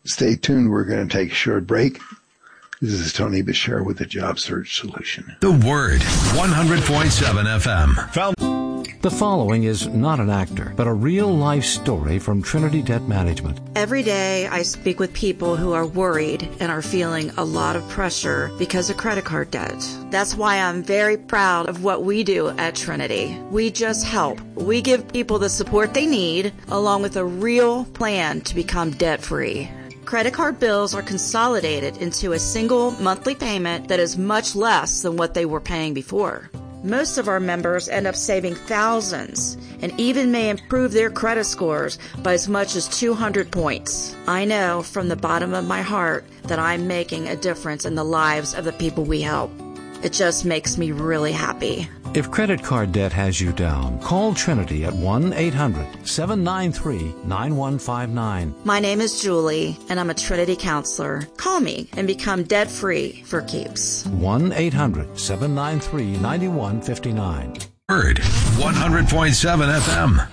Stay tuned. We're going to take a short break. This is Tony Bashir with the Job Search Solution. The Word, 100.7 FM. The following is not an actor, but a real-life story from Trinity Debt Management. Every day I speak with people who are worried and are feeling a lot of pressure because of credit card debt. That's why I'm very proud of what we do at Trinity. We just help. We give people the support they need, along with a real plan to become debt-free. Credit card bills are consolidated into a single monthly payment that is much less than what they were paying before. Most of our members end up saving thousands and even may improve their credit scores by as much as 200 points. I know from the bottom of my heart that I'm making a difference in the lives of the people we help. It just makes me really happy. If credit card debt has you down, call Trinity at 1-800-793-9159. My name is Julie, and I'm a Trinity counselor. Call me and become debt-free for keeps. 1-800-793-9159. Word, 100.7 FM.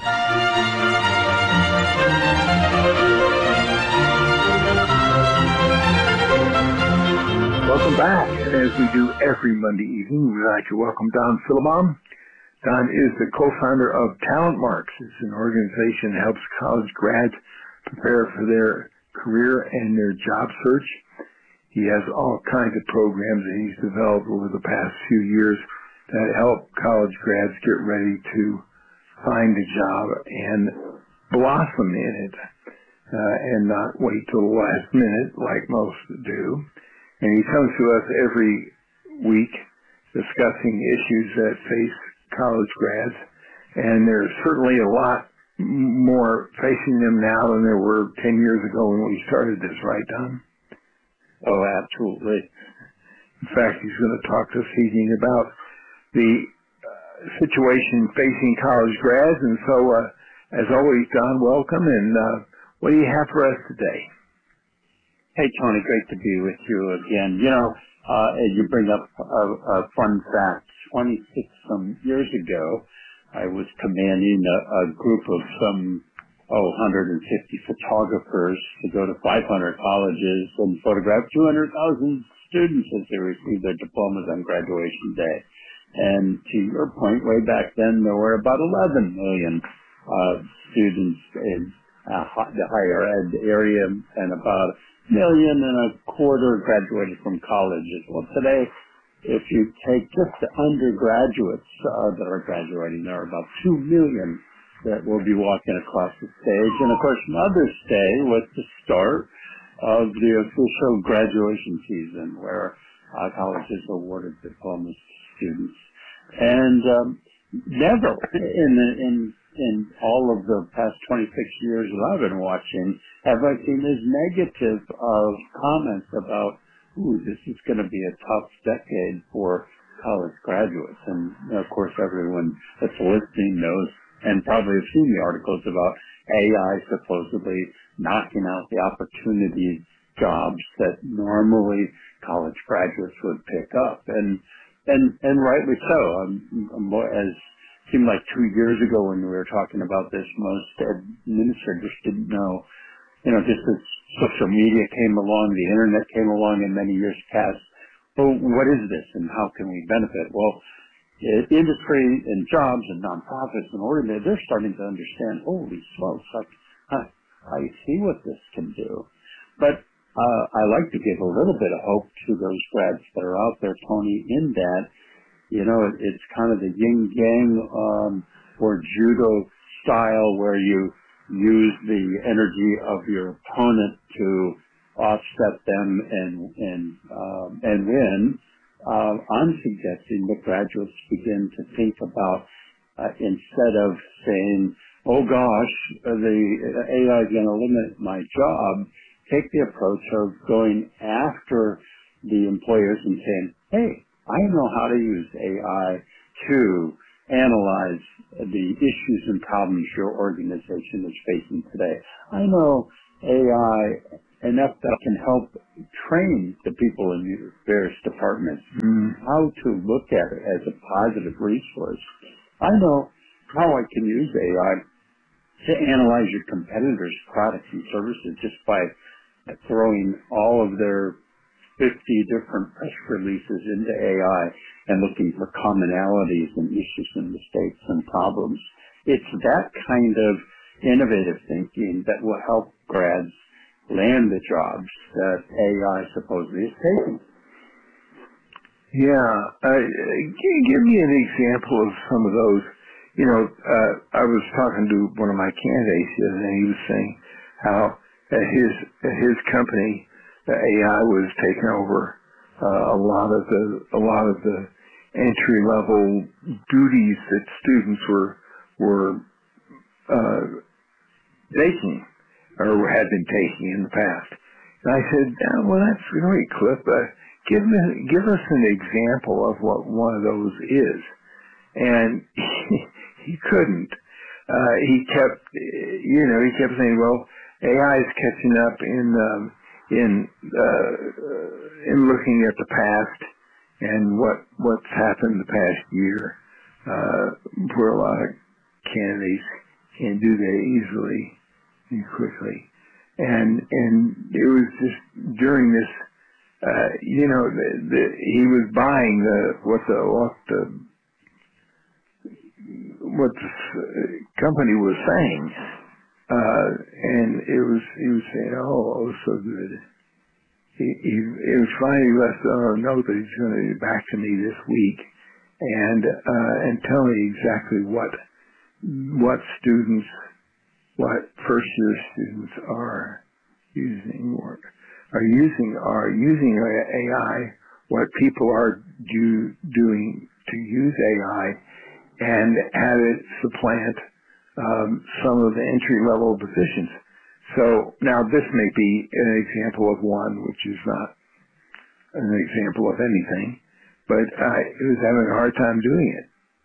Welcome back. And as we do every Monday evening, we'd like to welcome Don Philibom. Don is the co-founder of Talent Marks. It's an organization that helps college grads prepare for their career and their job search. He has all kinds of programs that he's developed over the past few years that help college grads get ready to find a job and blossom in it and not wait till the last minute like most do. And he comes to us every week discussing issues that face college grads. And there's certainly a lot more facing them now than there were 10 years ago when we started this, right, Don? Oh, absolutely. In fact, he's going to talk to us this evening about the situation facing college grads. And so, as always, Don, welcome. And what do you have for us today? Hey, Tony, great to be with you again. You know, you bring up a fun fact. 26 years ago, I was commanding a group of some 150 photographers to go to 500 colleges and photograph 200,000 students as they received their diplomas on graduation day. And to your point, way back then, there were about 11 million students in the higher ed area, and about 1.25 million graduated from colleges. Well, today, if you take just the undergraduates that are graduating, there are about 2 million that will be walking across the stage. And, of course, Mother's Day was the start of the official graduation season where colleges awarded diplomas to students. And never in all of the past 26 years that I've been watching have I seen as negative of comments about, this is going to be a tough decade for college graduates. And, of course, everyone that's listening knows and probably have seen the articles about AI supposedly knocking out the opportunity jobs that normally college graduates would pick up. And rightly so. As seemed like 2 years ago when we were talking about this, most administrators didn't know, just as social media came along, the internet came along in many years past, well, what is this and how can we benefit? Well, industry and jobs and nonprofits and organizations, they're starting to understand, holy smokes, I see what this can do. But I like to give a little bit of hope to those grads that are out there, Tony, in that, it's kind of the yin-yang or judo style where you use the energy of your opponent to offset them and win. I'm suggesting that graduates begin to think about, instead of saying, oh gosh, the AI is going to limit my job, take the approach of going after the employers and saying, hey, I know how to use AI to analyze the issues and problems your organization is facing today. I know AI enough that can help train the people in your various departments how to look at it as a positive resource. I know how I can use AI to analyze your competitors' products and services just by throwing all of their 50 different press releases into AI and looking for commonalities and issues and mistakes and problems. It's that kind of innovative thinking that will help grads land the jobs that AI supposedly is taking. Yeah. Give me an example of some of those. You know, I was talking to one of my candidates the other day, and he was saying how at his company, the AI was taking over a lot of the entry level duties that students were taking or had been taking in the past. And I said, oh, well, that's great, Cliff. Give us an example of what one of those is. And he couldn't. He kept saying, well, AI is catching up in looking at the past and what's happened the past year, where a lot of candidates can't do that easily and quickly. And it was just during this, he was buying what the company was saying, and he was saying, "Oh, so good." It was finally left a note that he's going to get back to me this week, and tell me exactly what first year students are using AI, what people are doing to use AI, and have it supplant some of the entry-level positions. So now this may be an example of one, which is not an example of anything, but it was having a hard time doing it.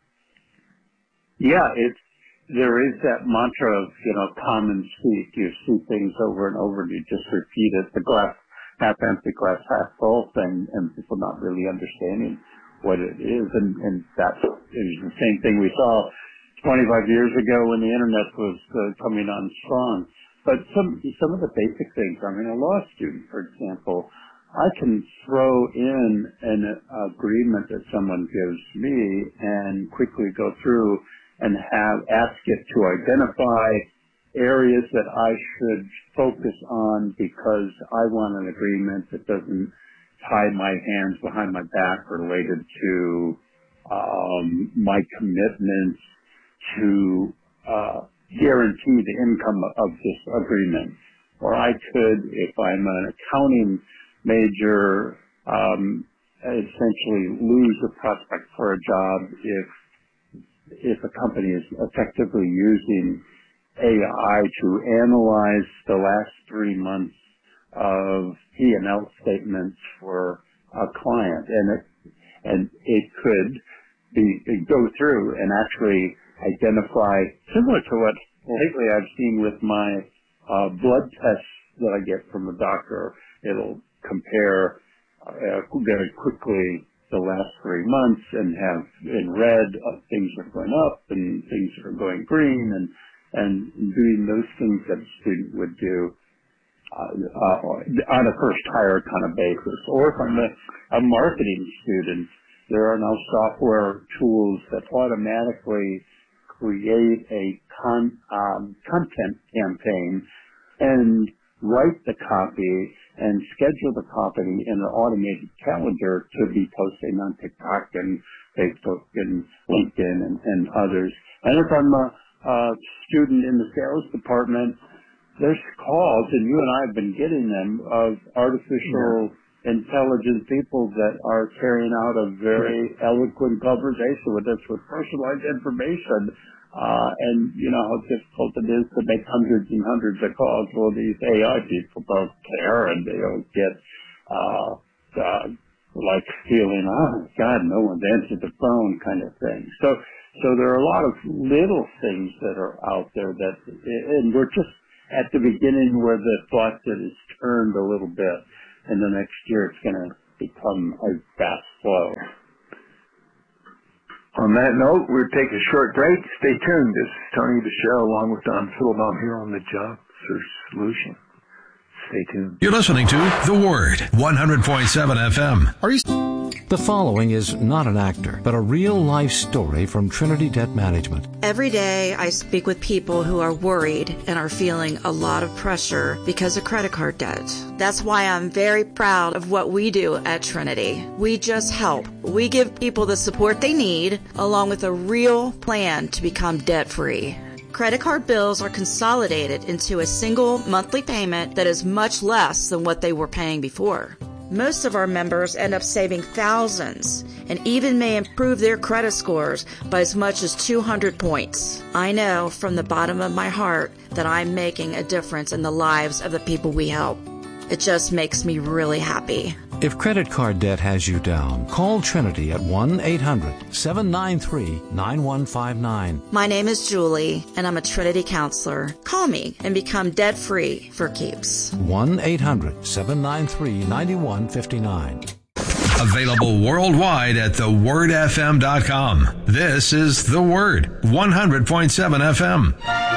Yeah, there is that mantra of, common speak. You see things over and over and you just repeat it, the glass half empty, glass half full thing, and people not really understanding what it is. And that is the same thing we saw 25 years ago when the internet was coming on strong. But some of the basic things, a law student, for example, I can throw in an agreement that someone gives me and quickly go through and ask it to identify areas that I should focus on because I want an agreement that doesn't tie my hands behind my back related to my commitments to guarantee the income of this agreement. Or I could, if I'm an accounting major, essentially lose a prospect for a job if a company is effectively using AI to analyze the last 3 months of P&L statements for a client, and it could go through and actually identify, similar to what lately I've seen with my blood tests that I get from a doctor. It'll compare very quickly the last 3 months and have in red things that are going up and things that are going green, and doing those things that a student would do on a first hire kind of basis. Or if I'm a marketing student, there are now software tools that automatically create a content campaign and write the copy and schedule the copy in an automated calendar to be posting on TikTok and Facebook and LinkedIn and others. And if I'm a student in the sales department, there's calls, and you and I have been getting them, of artificial intelligent people that are carrying out a very eloquent conversation with us with personalized information. And you know how difficult it is to make hundreds and hundreds of calls. Well, these AI people don't care, and they don't get like feeling, oh God, no one's answered the phone kind of thing. So there are a lot of little things that are out there that, and we're just at the beginning where the thought that is turned a little bit, and the next year it's going to become a fast flow. On that note, we'll take a short break. Stay tuned. This is Tony Bichelle along with Don Philbaum here on the Job Search Solution. Stay tuned. You're listening to The Word, 100.7 FM. The following is not an actor, but a real-life story from Trinity Debt Management. Every day I speak with people who are worried and are feeling a lot of pressure because of credit card debt. That's why I'm very proud of what we do at Trinity. We just help. We give people the support they need, along with a real plan to become debt-free. Credit card bills are consolidated into a single monthly payment that is much less than what they were paying before. Most of our members end up saving thousands and even may improve their credit scores by as much as 200 points. I know from the bottom of my heart that I'm making a difference in the lives of the people we help. It just makes me really happy. If credit card debt has you down, call Trinity at 1-800-793-9159. My name is Julie, and I'm a Trinity counselor. Call me and become debt-free for keeps. 1-800-793-9159. Available worldwide at thewordfm.com. This is The Word, 100.7 FM.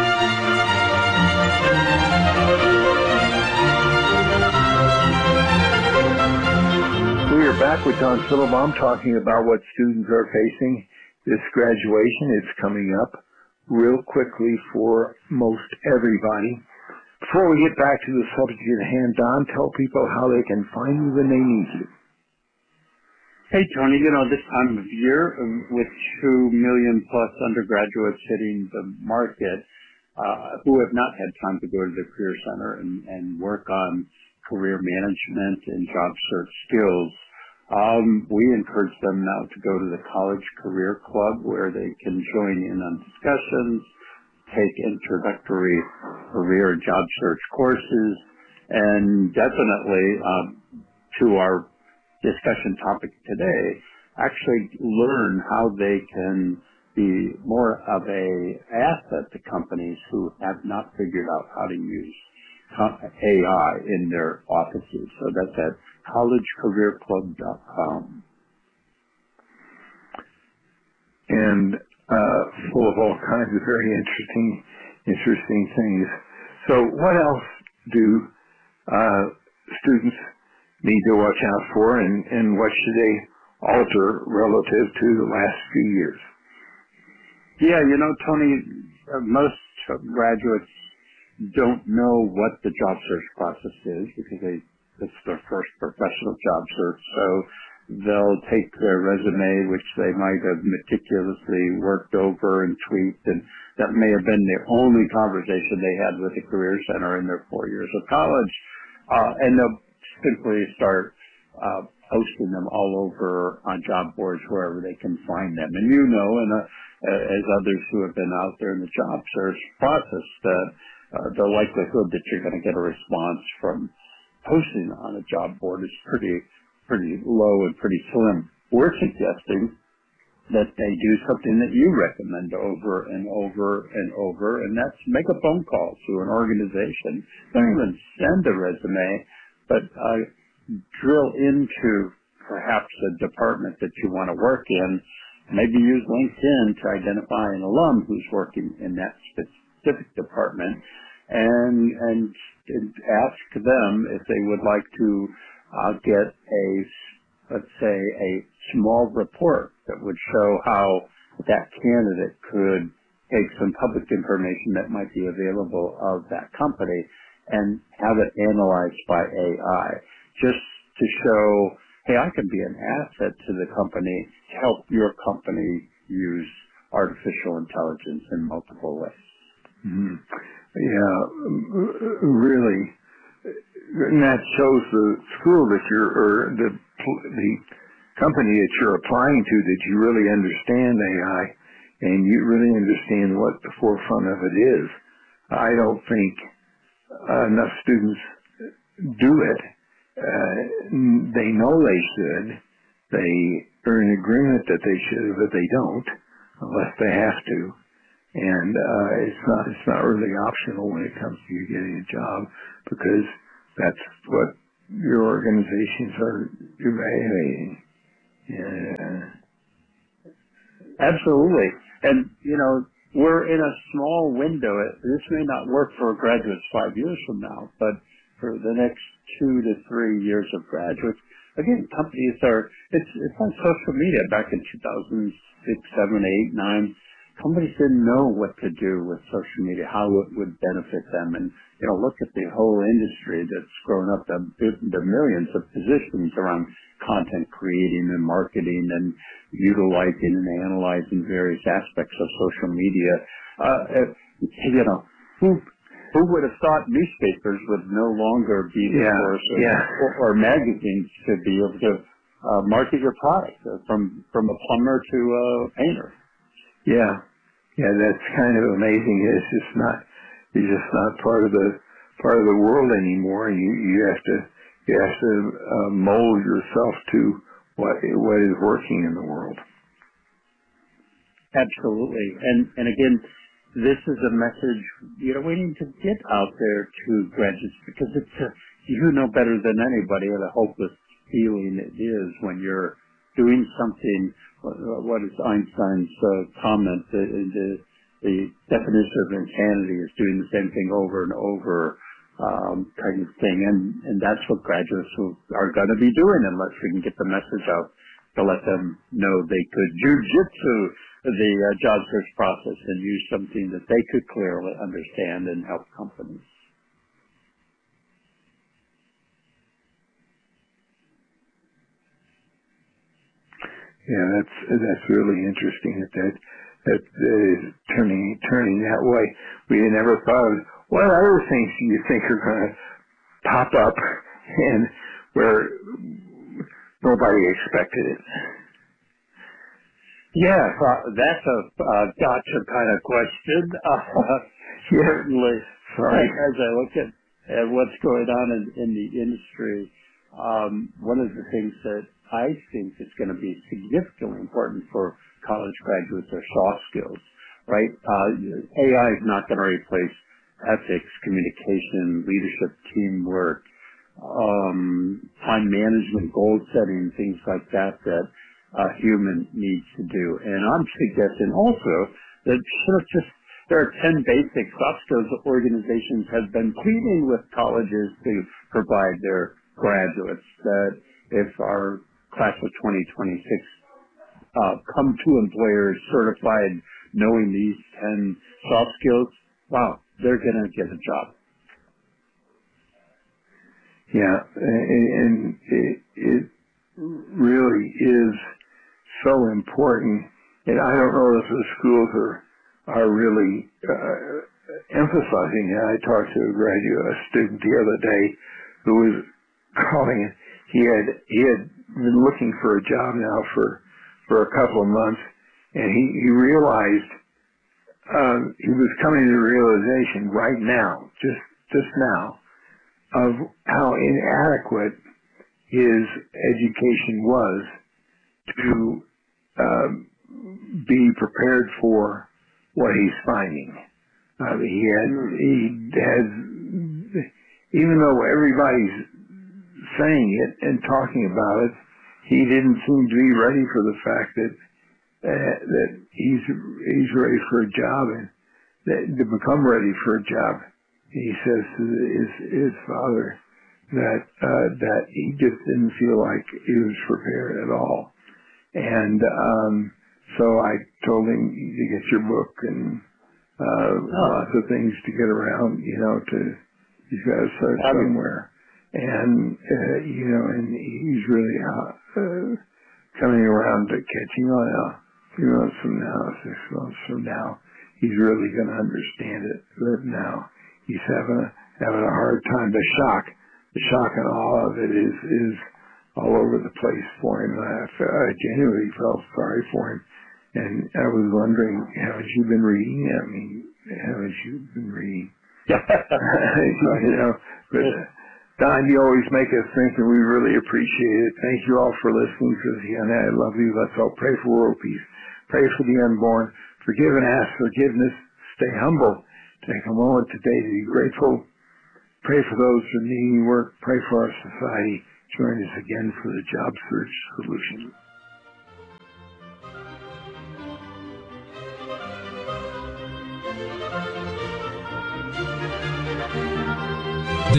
We are back with Don Silverbaum talking about what students are facing. This graduation is coming up real quickly for most everybody. Before we get back to the subject at hand, Don, tell people how they can find you when they need you. Hey, Tony, this time of year with 2 million plus undergraduates hitting the market who have not had time to go to the Career Center and work on career management and job search skills, we encourage them now to go to the College Career Club where they can join in on discussions, take introductory career job search courses, and definitely to our discussion topic today, actually learn how they can be more of a asset to companies who have not figured out how to use AI in their offices. So that's at collegecareerclub.com. And full of all kinds of very interesting things. So what else do students need to watch out for, and what should they alter relative to the last few years? Yeah, Tony, most graduates don't know what the job search process is because it's their first professional job search. So they'll take their resume, which they might have meticulously worked over and tweaked, and that may have been the only conversation they had with the Career Center in their 4 years of college, and they'll simply start posting them all over on job boards wherever they can find them. And and as others who have been out there in the job search process, that the likelihood that you're going to get a response from posting on a job board is pretty low and pretty slim. We're suggesting that they do something that you recommend over and over and over, and that's make a phone call to an organization. Don't even send a resume, but drill into perhaps a department that you want to work in. Maybe use LinkedIn to identify an alum who's working in that specific department, and ask them if they would like to get let's say a small report that would show how that candidate could take some public information that might be available of that company and have it analyzed by AI, just to show, hey, I can be an asset to the company to help your company use artificial intelligence in multiple ways. Mm-hmm. Yeah, really. And that shows the school that or the company that you're applying to that you really understand AI and you really understand what the forefront of it is. I don't think enough students do it. They know they should. They are in agreement that they should, but they don't unless they have to. And it's not really optional when it comes to you getting a job, because that's what your organizations are evaluating. Yeah. Absolutely. And, we're in a small window. This may not work for graduates 5 years from now, but for the next 2 to 3 years of graduates. Again, companies it's on social media back in 2006, 7, 8, 9. Companies didn't know what to do with social media, how it would benefit them. And, look at the whole industry that's grown up to millions of positions around content creating and marketing and utilizing and analyzing various aspects of social media. Who would have thought newspapers would no longer be the source or magazines to be able to market your product from a plumber to a painter? Yeah, that's kind of amazing. You're just not part of the world anymore. You have to mold yourself to what is working in the world. Absolutely, and again, this is a message we need to get out there to graduates, because you know better than anybody what a hopeless feeling it is when you're doing something. What is Einstein's comment? The definition of insanity is doing the same thing over and over, kind of thing. And that's what graduates are going to be doing unless we can get the message out to let them know they could jujitsu the job search process and use something that they could clearly understand and help companies. Yeah, that's really interesting that is turning that way. We never thought of what other things do you think are going to pop up and where nobody expected it. Yeah, that's a gotcha kind of question. Certainly. Sorry. As I look at what's going on in the industry, one of the things that I think is going to be significantly important for college graduates are soft skills, right? AI is not going to replace ethics, communication, leadership, teamwork, time management, goal setting, things like that a human needs to do. And I'm suggesting also that there are 10 basic soft skills that organizations have been pleading with colleges to provide their graduates, that if our class of 2026 come to employers certified knowing these 10 soft skills, wow, they're going to get a job. Yeah, and it really is so important. And I don't know if the schools are really emphasizing it. I talked to a student the other day who was calling it. He had been looking for a job now for a couple of months, and he realized he was coming to the realization right now, just now, of how inadequate his education was to be prepared for what he's finding. He has, even though everybody's saying it and talking about it, he didn't seem to be ready for the fact that he's ready for a job and to become ready for a job. He says to his father that he just didn't feel like he was prepared at all. And so I told him to get your book and lots of things to get around, he's got to start somewhere. And, and he's really coming around to catching on now. 3 months from now, 6 months from now, he's really going to understand it. But now he's having a hard time. The shock and all of it is all over the place for him. I genuinely felt sorry for him. And I was wondering, haven't you been reading? I mean, haven't you been reading? But Don, you always make us think, and we really appreciate it. Thank you all for listening to us. I love you. Let's all pray for world peace. Pray for the unborn. Forgive and ask forgiveness. Stay humble. Take a moment today to be grateful. Pray for those who are needing work. Pray for our society. Join us again for the Job Search Solution.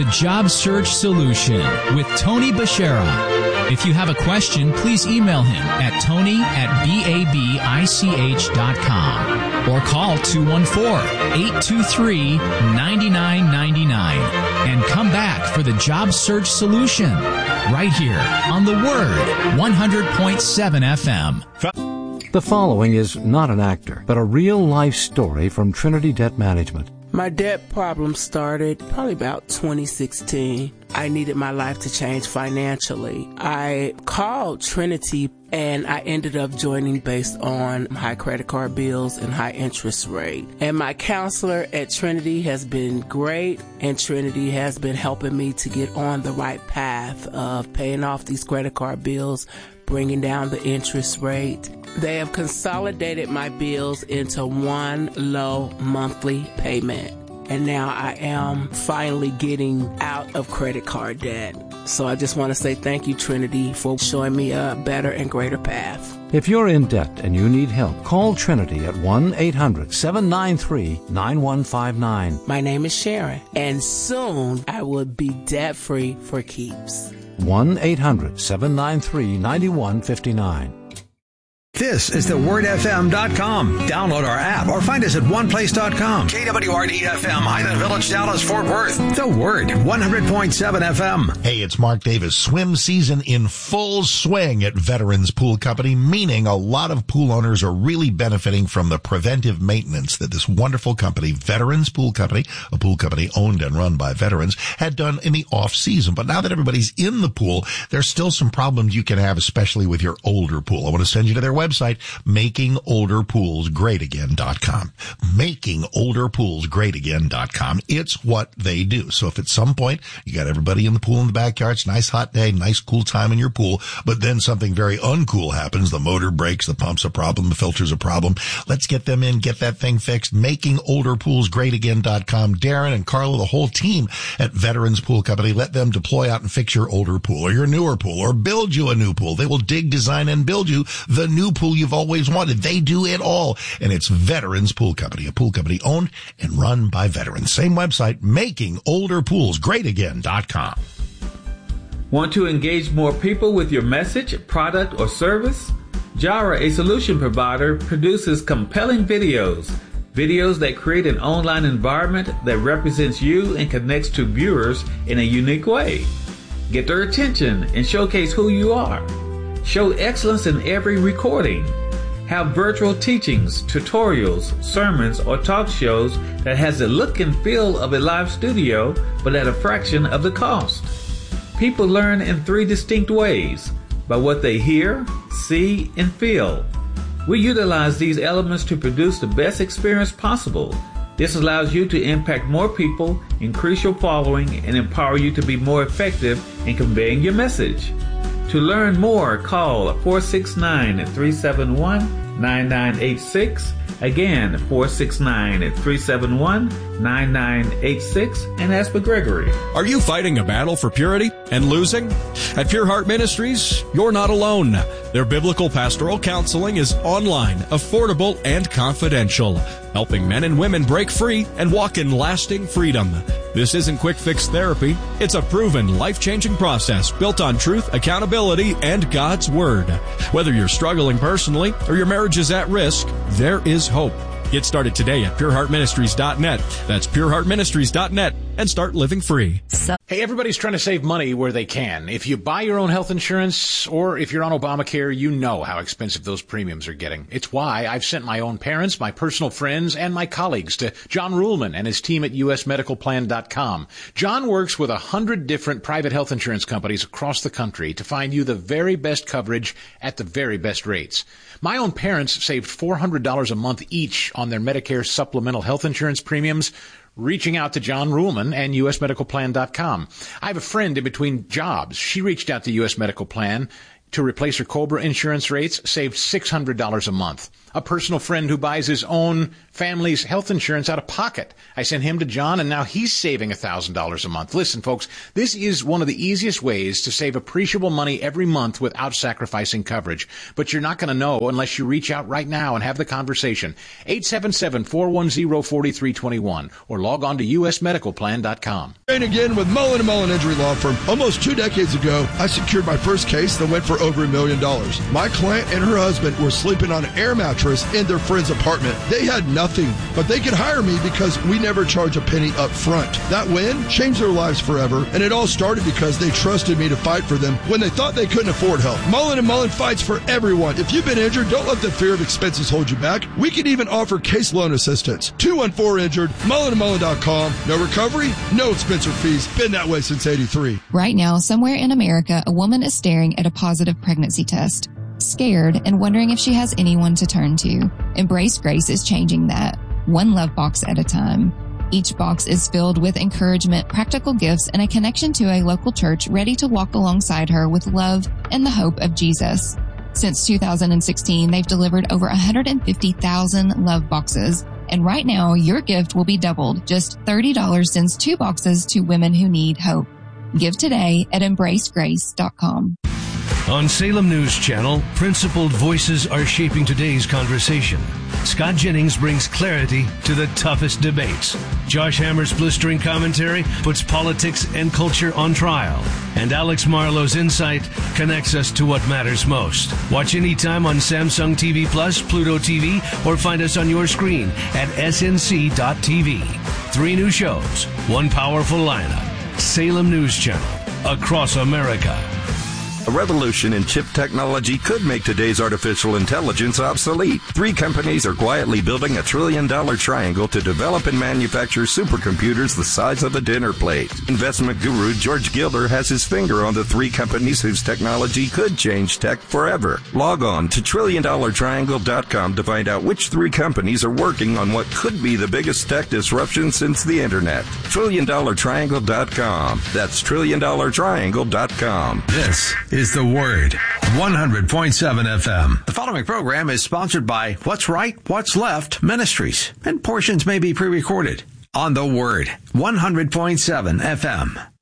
The Job Search Solution with Tony Bashara. If you have a question, please email him at tony@babich.com or call 214-823-9999 and come back for the Job Search Solution right here on The Word 100.7 FM. The following is not an actor, but a real-life story from Trinity Debt Management. My debt problem started probably about 2016. I needed my life to change financially. I called Trinity and I ended up joining based on high credit card bills and high interest rate. And my counselor at Trinity has been great, and Trinity has been helping me to get on the right path of paying off these credit card bills, bringing down the interest rate. They have consolidated my bills into one low monthly payment. And now I am finally getting out of credit card debt. So I just want to say thank you, Trinity, for showing me a better and greater path. If you're in debt and you need help, call Trinity at 1-800-793-9159. My name is Sharon, and soon I will be debt-free for keeps. 1-800-793-9159. This is thewordfm.com. Download our app or find us at oneplace.com. KWRD-FM, Highland Village, Dallas, Fort Worth. The Word, 100.7 FM. Hey, it's Mark Davis. Swim season in full swing at Veterans Pool Company, meaning a lot of pool owners are really benefiting from the preventive maintenance that this wonderful company, Veterans Pool Company, a pool company owned and run by veterans, had done in the off season. But now that everybody's in the pool, there's still some problems you can have, especially with your older pool. I want to send you to their website, makingolderpoolsgreatagain.com. Makingolderpoolsgreatagain.com. It's what they do. So if at some point you got everybody in the pool in the backyard, it's a nice hot day, nice cool time in your pool, but then something very uncool happens, the motor breaks, the pump's a problem, the filter's a problem, let's get them in, get that thing fixed. Makingolderpoolsgreatagain.com. Darren and Carla, the whole team at Veterans Pool Company, let them deploy out and fix your older pool or your newer pool or build you a new pool. They will dig, design, and build you the new pool you've always wanted. They do it all. And it's Veterans Pool Company, a pool company owned and run by veterans. Same website, makingolderpoolsgreatagain.com. Want to engage more people with your message, product, or service? Jara, a solution provider, produces compelling videos that create an online environment that represents you and connects to viewers in a unique way. Get their attention and showcase who you are. Show excellence in every recording. Have virtual teachings, tutorials, sermons, or talk shows that has the look and feel of a live studio, but at a fraction of the cost. People learn in 3 distinct ways: by what they hear, see, and feel. We utilize these elements to produce the best experience possible. This allows you to impact more people, increase your following, and empower you to be more effective in conveying your message. To learn more, call 469-371-9986. Again, 469-371-9986, and ask for Gregory. Are you fighting a battle for purity and losing? At Pure Heart Ministries, you're not alone. Their biblical pastoral counseling is online, affordable, and confidential, helping men and women break free and walk in lasting freedom. This isn't quick fix therapy. It's a proven, life-changing process built on truth, accountability, and God's Word. Whether you're struggling personally or your marriage is at risk, there is hope. Get started today at pureheartministries.net. That's pureheartministries.net, and start living free. Hey, everybody's trying to save money where they can. If you buy your own health insurance or if you're on Obamacare, you know how expensive those premiums are getting. It's why I've sent my own parents, my personal friends, and my colleagues to John Ruhlman and his team at usmedicalplan.com. John works with 100 different private health insurance companies across the country to find you the very best coverage at the very best rates. My own parents saved $400 a month each on their Medicare supplemental health insurance premiums, reaching out to John Ruhlman and usmedicalplan.com. I have a friend in between jobs. She reached out to US Medical Plan to replace her COBRA insurance rates saved $600 a month. A personal friend who buys his own family's health insurance out of pocket. I sent him to John, and now he's saving $1,000 a month. Listen, folks, this is one of the easiest ways to save appreciable money every month without sacrificing coverage. But you're not going to know unless you reach out right now and have the conversation. 877-410-4321 or log on to usmedicalplan.com. And again with Mullen & Mullen Injury Law Firm. Almost 2 decades ago, I secured my first case that went for over $1 million. My client and her husband were sleeping on an air mattress in their friend's apartment. They had nothing, but they could hire me because we never charge a penny up front. That win changed their lives forever, and it all started because they trusted me to fight for them when they thought they couldn't afford help. Mullen & Mullen fights for everyone. If you've been injured, don't let the fear of expenses hold you back. We can even offer case loan assistance. 214-INJURED, mullenandmullen.com. No recovery, no expense or fees. Been that way since '83. Right now, somewhere in America, a woman is staring at a positive pregnancy test, scared and wondering if she has anyone to turn to. Embrace Grace is changing that, one love box at a time. Each box is filled with encouragement, practical gifts, and a connection to a local church ready to walk alongside her with love and the hope of Jesus. Since 2016, they've delivered over 150,000 love boxes. And right now, your gift will be doubled. Just $30 sends 2 boxes to women who need hope. Give today at embracegrace.com. On Salem News Channel, principled voices are shaping today's conversation. Scott Jennings brings clarity to the toughest debates. Josh Hammer's blistering commentary puts politics and culture on trial. And Alex Marlowe's insight connects us to what matters most. Watch anytime on Samsung TV Plus, Pluto TV, or find us on your screen at snc.tv. 3 new shows, 1 powerful lineup. Salem News Channel, across America. A revolution in chip technology could make today's artificial intelligence obsolete. 3 companies are quietly building a $1 trillion triangle to develop and manufacture supercomputers the size of a dinner plate. Investment guru George Gilder has his finger on the 3 companies whose technology could change tech forever. Log on to TrillionDollarTriangle.com to find out which 3 companies are working on what could be the biggest tech disruption since the internet. TrillionDollarTriangle.com. That's TrillionDollarTriangle.com. This is The Word, 100.7 FM. The following program is sponsored by What's Right, What's Left Ministries, and portions may be pre-recorded on The Word, 100.7 FM.